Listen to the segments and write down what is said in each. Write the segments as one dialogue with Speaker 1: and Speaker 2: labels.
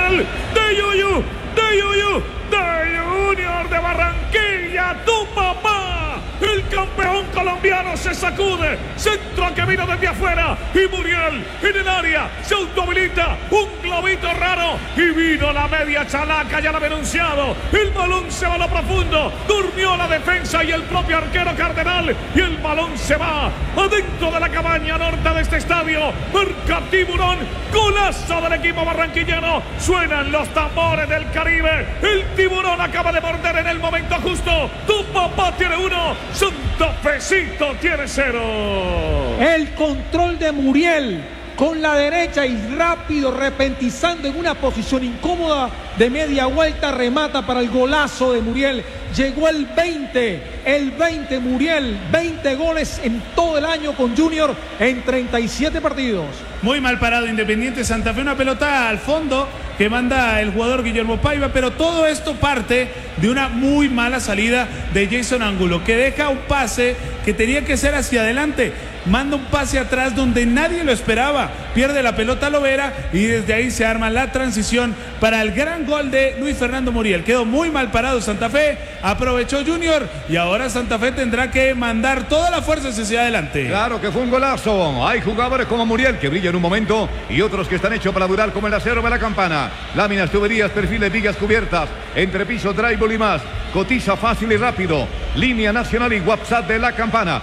Speaker 1: Cardenal, de Yuyu, de Junior de Barranquilla, tu papá. El campeón colombiano se sacude. Centro que vino desde afuera. Y Muriel en el área. Se autohabilita. Un globito raro. Y vino la media chalaca. Ya lo había anunciado. El balón se va a lo profundo. Durmió la defensa y el propio arquero Cardenal. Y el balón se va adentro de la cabaña norte de este estadio. Marca Tiburón. Golazo del equipo barranquillano. Suenan los tambores del Caribe. El Tiburón acaba de morder en el momento justo. Tu papá tiene uno. Santa Fecito tiene 0.
Speaker 2: El control de Muriel con la derecha y rápido repentizando en una posición incómoda de media vuelta, remata para el golazo de Muriel. Llegó el 20 Muriel, 20 goles en todo el año con Junior en 37 partidos.
Speaker 3: Muy mal parado Independiente Santa Fe, una pelota al fondo que manda el jugador Guillermo Paiva, pero todo esto parte de una muy mala salida de Jason Angulo, que deja un pase que tenía que ser hacia adelante, manda un pase atrás donde nadie lo esperaba, pierde la pelota Lovera y desde ahí se arma la transición para el gran gol de Luis Fernando Muriel. Quedó muy mal parado Santa Fe, aprovechó Junior y ahora Santa Fe tendrá que mandar toda la fuerza hacia adelante.
Speaker 4: Claro que fue un golazo. Hay jugadores como Muriel que brillan en un momento y otros que están hechos para durar, como el acero de la Campana. Láminas, tuberías, perfiles, vigas cubiertas, entrepiso, drywall y más. Cotiza fácil y rápido. Línea nacional y WhatsApp de la Campana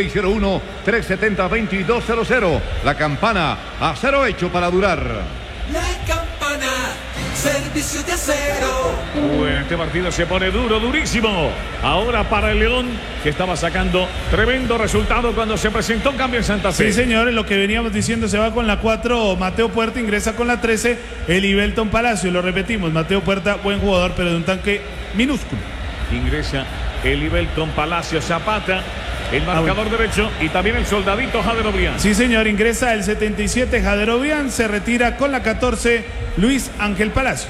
Speaker 4: 601-370-2200. La Campana, acero hecho para durar.
Speaker 5: La Campana, servicio de acero.
Speaker 1: Bueno, este partido se pone duro, durísimo. Ahora para el León, que estaba sacando tremendo resultado cuando se presentó un cambio en Santa Fe.
Speaker 3: Sí, señores, lo que veníamos diciendo, se va con la 4 Mateo Puerta, ingresa con la 13 Elivelton Palacio. Lo repetimos, Mateo Puerta, buen jugador, pero de un tanque minúsculo.
Speaker 1: Ingresa Elivelton Palacio, Zapata, el marcador derecho, y también el soldadito Jader Obrián.
Speaker 3: Sí, señor, ingresa el 77 Jader Obrián, se retira con la 14 Luis Ángel Palacios.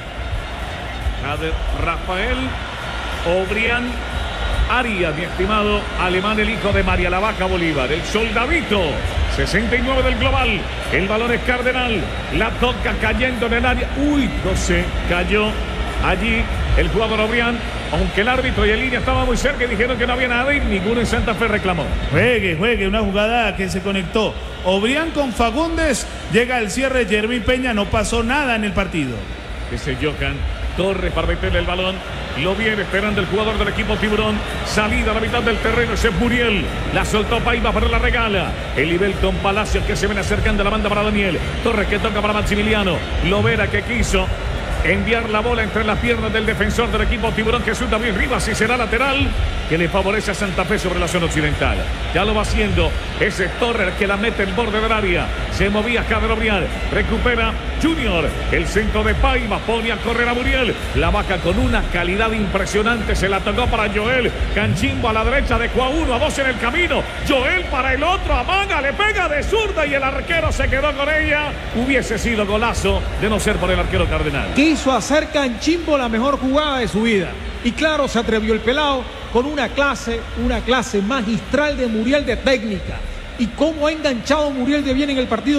Speaker 1: Jader Rafael Obrián Arias, mi estimado alemán, el hijo de María la Vaca Bolívar, el soldadito, 69 del global. El balón es Cardenal, la toca cayendo en el área. Uy, no sé, cayó allí el jugador Obrián, aunque el árbitro y el línea estaban muy cerca y dijeron que no había nada y ninguno en Santa Fe reclamó.
Speaker 3: Juegue, una jugada que se conectó Obrián con Fagundes, llega al cierre Jermín Peña, no pasó nada en el partido.
Speaker 1: Ese Johan Torres para meterle el balón, lo viene esperando el jugador del equipo Tiburón, salida a la mitad del terreno, ese es Muriel, la soltó Paiva, pero la regala, Elivelton Palacios que se ven acercando a la banda para Daniel, Torres que toca para Maximiliano, Lovera que quiso enviar la bola entre las piernas del defensor del equipo Tiburón, que Jesús David Rivas, y será lateral que le favorece a Santa Fe sobre la zona occidental. Ya lo va haciendo ese Torres que la mete en el borde del área. Se movía Jader Obrián, recupera Junior, el centro de Paiva, pone a correr a Muriel. La Vaca con una calidad impresionante, se la tocó para Joel. Canchimbo a la derecha, dejó a 1, a 2 en el camino. Joel para el otro, amaga, le pega de zurda y el arquero se quedó con ella. Hubiese sido golazo de no ser por el arquero Cardenal.
Speaker 2: Quiso hacer Canchimbo la mejor jugada de su vida. Y claro, se atrevió el pelado con una clase magistral de Muriel de técnica. Y cómo ha enganchado Muriel de bien en el partido.